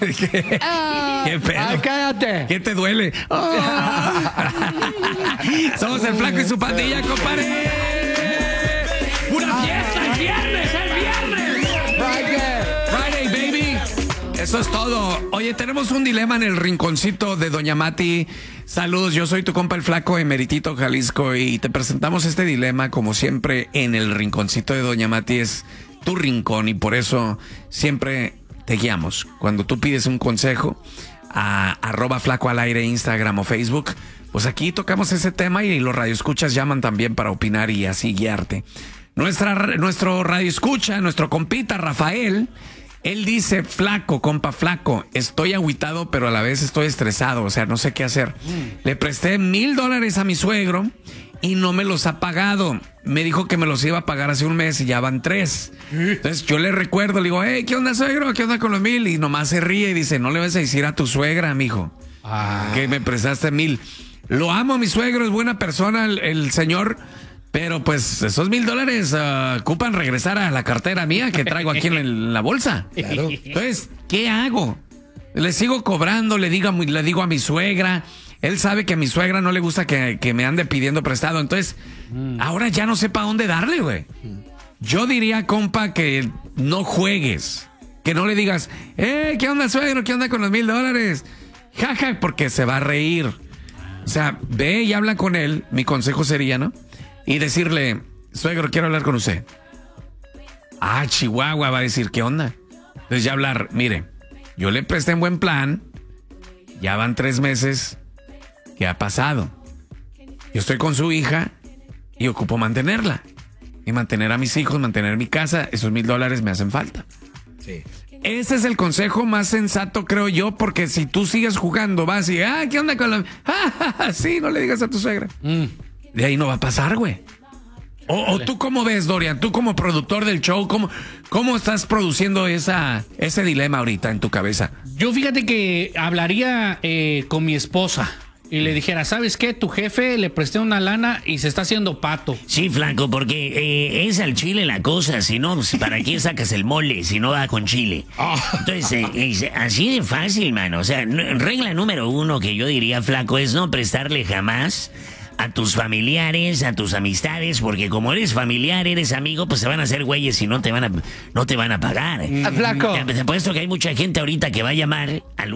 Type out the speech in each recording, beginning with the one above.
¿Qué pedo? Ay, cállate. ¿Qué te duele? Oh. Somos el Flaco y su pandilla, compadre. ¡Pura fiesta! ¡Es viernes! Friday, baby. Eso es todo. Oye, tenemos un dilema en el rinconcito de Doña Mati. Saludos, yo soy tu compa el Flaco de Meritito, Jalisco, y te presentamos este dilema, como siempre, en el rinconcito de Doña Mati. Es tu rincón y por eso siempre te guiamos. Cuando tú pides un consejo a @Flaco al aire, Instagram o Facebook, pues aquí tocamos ese tema y los radioescuchas llaman también para opinar y así guiarte. Nuestro radioescucha, nuestro compita Rafael, él dice: Flaco, compa Flaco, estoy agüitado, pero a la vez estoy estresado, o sea, no sé qué hacer. Le presté $1,000 a mi suegro y no me los ha pagado. Me dijo que me los iba a pagar hace un mes y ya van 3. Entonces yo le recuerdo, le digo: hey, ¿qué onda, suegro? ¿Qué onda con los 1,000? Y nomás se ríe y dice: no le vas a decir a tu suegra, mijo, que me prestaste 1,000. Lo amo, mi suegro, es buena persona el señor, pero pues esos $1,000 ocupan regresar a la cartera mía que traigo aquí en la bolsa. Claro. Entonces, ¿qué hago? Le sigo cobrando, le digo a mi suegra. Él sabe que a mi suegra no le gusta que me ande pidiendo prestado. Entonces, ahora ya no sé para dónde darle, güey. Yo diría, compa, que no juegues. Que no le digas: ¿qué onda, suegro? ¿Qué onda con los $1,000? Jaja, porque se va a reír. O sea, ve y habla con él. Mi consejo sería, ¿no? Y decirle: suegro, quiero hablar con usted. Ah, Chihuahua, va a decir: ¿qué onda? Entonces ya hablar: mire, yo le presté en buen plan. Ya van 3 meses. ¿Qué ha pasado? Yo estoy con su hija y ocupo mantenerla. Y mantener a mis hijos, mantener mi casa. Esos $1,000 me hacen falta. Sí. Ese es el consejo más sensato, creo yo, porque si tú sigues jugando, vas y: ¿qué onda con la...? Sí, no le digas a tu suegra. De ahí no va a pasar, güey. O tú cómo ves, Dorian, tú como productor del show, ¿cómo estás produciendo ese dilema ahorita en tu cabeza? Yo fíjate que hablaría con mi esposa y le dijera: ¿sabes qué? Tu jefe le presté una lana y se está haciendo pato. Sí, Flaco, porque es al chile la cosa. Si no, ¿para qué sacas el mole si no va con chile? Entonces, es así de fácil, mano. O sea, regla número 1 que yo diría, Flaco, es no prestarle jamás a tus familiares, a tus amistades, porque como eres familiar, eres amigo, pues se van a hacer güeyes y no te van a pagar. Flaco. Te apuesto que hay mucha gente ahorita que va a llamar al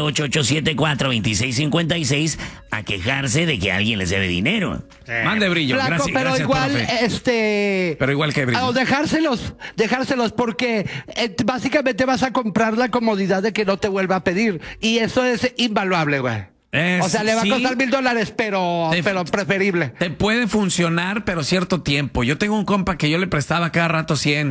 1-888-874-2656 a quejarse de que alguien les debe dinero. Mande brillo. Flaco, Gracias, pero gracias, igual, profe. Pero igual que brillo. O dejárselos, porque básicamente vas a comprar la comodidad de que no te vuelva a pedir. Y eso es invaluable, güey. O sea, le va a costar $1,000, pero preferible. Te puede funcionar, pero cierto tiempo. Yo tengo un compa que yo le prestaba cada rato 100.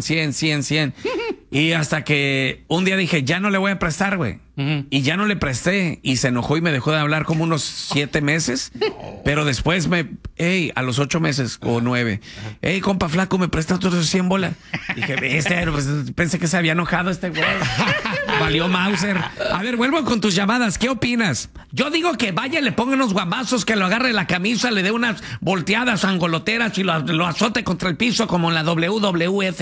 Y hasta que un día dije: ya no le voy a prestar, güey. Y ya no le presté. Y se enojó y me dejó de hablar como unos 7 meses. Pero después a los 8 meses o 9. Compa Flaco, ¿me presta otros 100 bolas? Dije: pensé que se había enojado este güey. Valió Mauser. A ver, vuelvo con tus llamadas. ¿Qué opinas? Yo digo que vaya, le ponga unos guamazos, que lo agarre la camisa, le dé unas volteadas angoloteras y lo azote contra el piso como en la WWF.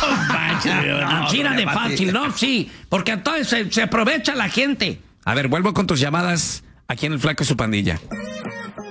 China de fácil, ¿no? Sí, porque entonces se aprovecha la gente. A ver, vuelvo con tus llamadas aquí en el Flaco y su pandilla.